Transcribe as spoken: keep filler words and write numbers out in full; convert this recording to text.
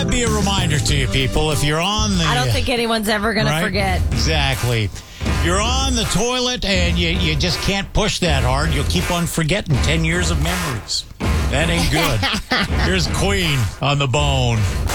that be a reminder to you, people. If you're on the... I don't think anyone's ever going right? to forget. Exactly. You're on the toilet and you, you just can't push that hard. You'll keep on forgetting ten years of memories. That ain't good. Here's Queen on The Bone.